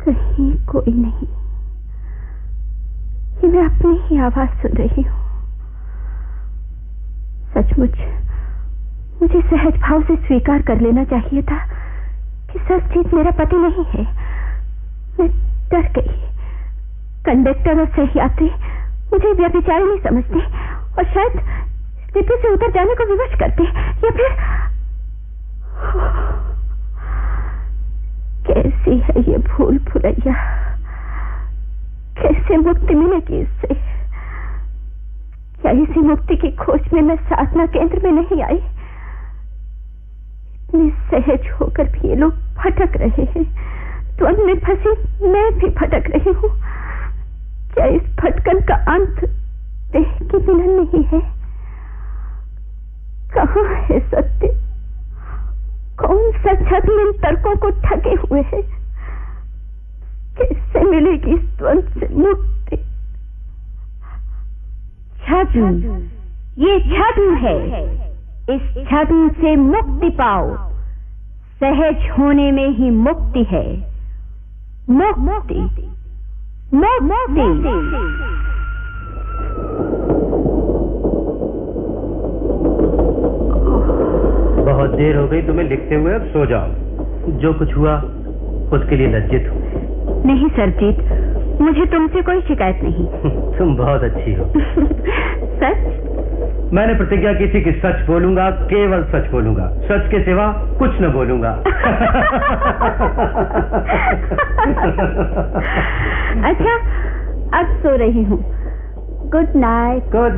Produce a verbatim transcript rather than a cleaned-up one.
कहीं कोई नहीं, ये मैं अपनी ही आवाज सुन रही हूँ। सचमुच मुझे सहज भाव से स्वीकार कर लेना चाहिए था कि सरजीत मेरा पति नहीं है। मैं डर गई। कंडक्टर और सही यात्री मुझे व्यभिचारी नहीं समझते और शायद स्थिति से उतर जाने को विवश करते, या फिर कैसी है ये भूल भुलैया, कैसे मुक्ति मिलेगी इससे? क्या इसी मुक्ति की खोज में मैं साधना केंद्र में नहीं आई? इतने सहज होकर भी ये लोग भटक रहे हैं, द्वंद में फंसी मैं भी भटक रही हूँ। क्या इस भटकन का अंत देह के मिलन नहीं है? कहाँ है सत्य? कौन सा छद्म इन तर्कों को ठगे हुए है? कैसे मिलेगी इस द्वंद से मुक्ति? छद्म, ये छद्म है। इस छद्म से मुक्ति पाओ। सहज होने में ही मुक्ति है। मुक्ति, मुक्ति। बहुत देर हो गई तुम्हें लिखते हुए, अब सो जाओ। जो कुछ हुआ उसके लिए लज्जित हो। नहीं सरजीत, मुझे तुमसे कोई शिकायत नहीं। तुम बहुत अच्छी हो। सच? मैंने प्रतिज्ञा की थी कि सच बोलूंगा, केवल सच बोलूंगा, सच के सिवा कुछ न बोलूंगा। अच्छा, अब सो रही हूँ। Good night. गुड